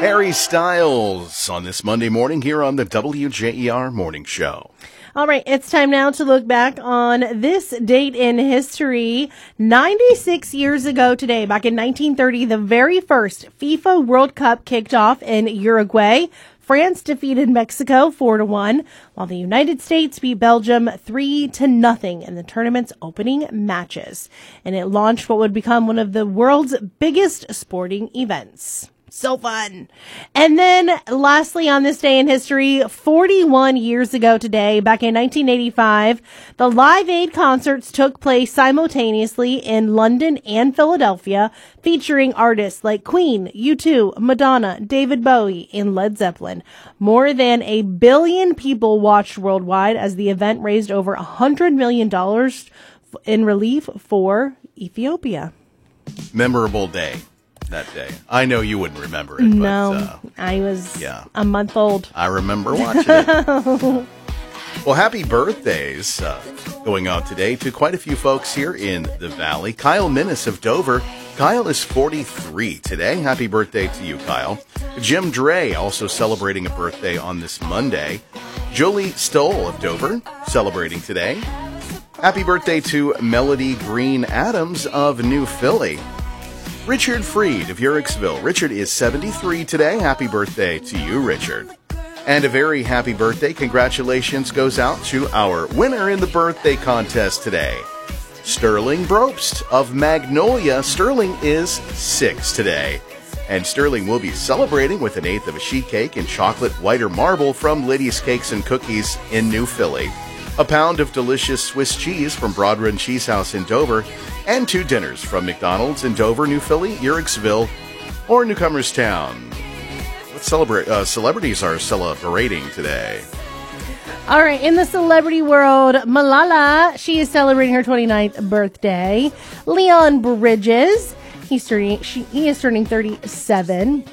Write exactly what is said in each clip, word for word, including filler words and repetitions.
Harry Styles on this Monday morning here on the W J E R Morning Show. All right, it's time now to look back on this date in history. ninety-six years ago today, back in nineteen thirty, the very first FIFA World Cup kicked off in Uruguay. France defeated Mexico four to one, while the United States beat Belgium three to nothing in the tournament's opening matches. And it launched what would become one of the world's biggest sporting events. So fun. And then lastly, on this day in history, forty-one years ago today, back in nineteen eighty-five, the Live Aid concerts took place simultaneously in London and Philadelphia, featuring artists like Queen, U two, Madonna, David Bowie, and Led Zeppelin. More than a billion people watched worldwide as the event raised over one hundred million dollars in relief for Ethiopia. Memorable day. That day. I know you wouldn't remember it. No, but, uh, I was yeah. a month old. I remember watching it. Well, happy birthdays uh, going on today to quite a few folks here in the Valley. Kyle Minnis of Dover. Kyle is forty-three today. Happy birthday to you, Kyle. Jim Dre also celebrating a birthday on this Monday. Jolie Stoll of Dover celebrating today. Happy birthday to Melody Green Adams of New Philly. Richard Freed of Uhrichsville. Richard is seventy-three today. Happy birthday to you, Richard. And a very happy birthday congratulations goes out to our winner in the birthday contest today, Sterling Brobst of Magnolia. Sterling is six today. And Sterling will be celebrating with an eighth of a sheet cake and chocolate whiter marble from Liddy's Cakes and Cookies in New Philly, a pound of delicious Swiss cheese from Broad Run Cheese House in Dover, and two dinners from McDonald's in Dover, New Philly, Uhrichsville, or Newcomers Town. What celebrate, uh, celebrities are celebrating today? All right, in the celebrity world, Malala, she is celebrating her twenty-ninth birthday. Leon Bridges, he's turning, she, he is turning thirty-seven.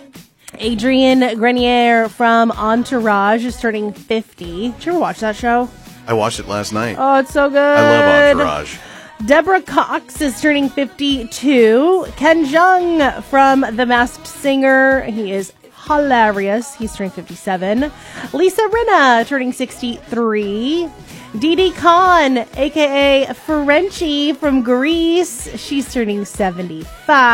Adrian Grenier from Entourage is turning fifty. Did you ever watch that show? I watched it last night. Oh, it's so good. I love Entourage. Deborah Cox is turning fifty-two. Ken Jeong from The Masked Singer. He is hilarious. He's turning fifty-seven. Lisa Rinna turning sixty-three. Didi Khan, a k a. Frenchie from Greece. She's turning seventy-five.